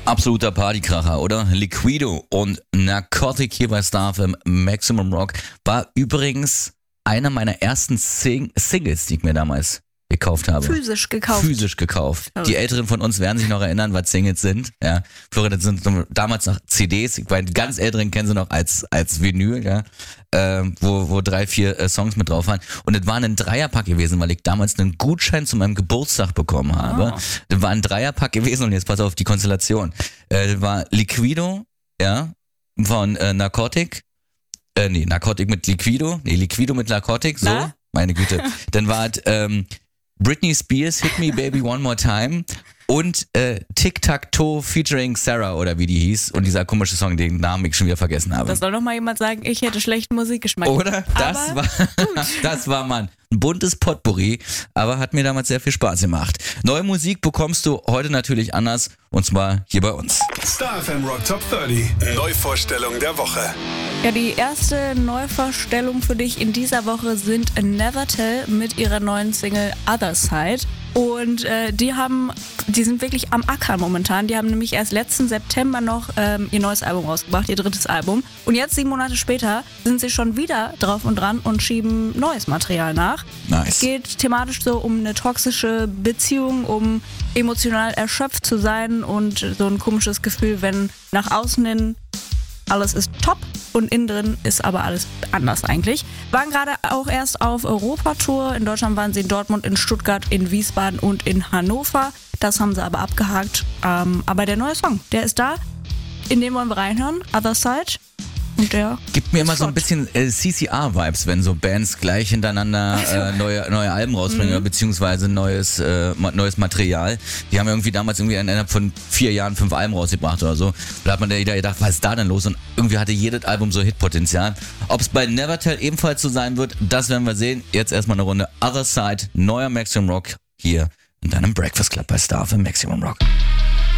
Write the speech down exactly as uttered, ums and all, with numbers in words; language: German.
Absoluter Partykracher, oder? Liquido und Narcotic hier bei Star F M Maximum Rock war übrigens einer meiner ersten Sing- Singles, die ich mir damals gekauft habe. Physisch gekauft. Physisch gekauft. Oh. Die Älteren von uns werden sich noch erinnern, was Singles sind. Ja, Florian, das sind damals noch C Ds. Ich meine, die ganz Älteren kennen sie noch als als Vinyl, ja, ähm, wo wo drei, vier äh, Songs mit drauf waren. Und das war ein Dreierpack gewesen, weil ich damals einen Gutschein zu meinem Geburtstag bekommen habe. Oh. Das war ein Dreierpack gewesen und jetzt pass auf die Konstellation. Äh, das war Liquido, ja, von äh, Narcotic. Äh, nee, Narcotic mit Liquido. Nee, Liquido mit Narcotic, so. Na? Meine Güte. Dann war es ähm, Britney Spears, Hit Me Baby One More Time und äh, Tic-Tac-Toe featuring Sarah oder wie die hieß und dieser komische Song, den Namen ich schon wieder vergessen habe. Das soll doch mal jemand sagen, ich hätte schlechten Musikgeschmack. Oder? Das Aber war, das war man. Ein buntes Potpourri, aber hat mir damals sehr viel Spaß gemacht. Neue Musik bekommst du heute natürlich anders und zwar hier bei uns. Star F M Rock Top dreißig. Neuvorstellung der Woche. Ja, die erste Neuvorstellung für dich in dieser Woche sind Nevertell mit ihrer neuen Single Other Side. Und äh, die haben, die sind wirklich am Ackern momentan. Die haben nämlich erst letzten September noch ähm, ihr neues Album rausgebracht, ihr drittes Album. Und jetzt, sieben Monate später, sind sie schon wieder drauf und dran und schieben neues Material nach. Nice. Es geht thematisch so um eine toxische Beziehung, um emotional erschöpft zu sein und so ein komisches Gefühl, wenn nach außen hin alles ist top und innen drin ist aber alles anders eigentlich. Waren gerade auch erst auf Europatour. In Deutschland waren sie in Dortmund, in Stuttgart, in Wiesbaden und in Hannover. Das haben sie aber abgehakt. Ähm, aber der neue Song, der ist da. In den wollen wir reinhören. Other Side. Und der Gibt mir immer so ein flott. bisschen äh, C C R-Vibes, wenn so Bands gleich hintereinander äh, neue, neue Alben rausbringen, oder beziehungsweise neues, äh, ma- neues Material. Die haben irgendwie damals irgendwie innerhalb von vier Jahren fünf Alben rausgebracht oder so. Da hat man da gedacht, was ist da denn los? Und irgendwie hatte jedes Album so Hitpotenzial. Ob es bei Nevertell ebenfalls so sein wird, das werden wir sehen. Jetzt erstmal eine Runde Other Side, neuer Maximum Rock hier in deinem Breakfast Club bei Star F M Maximum Rock.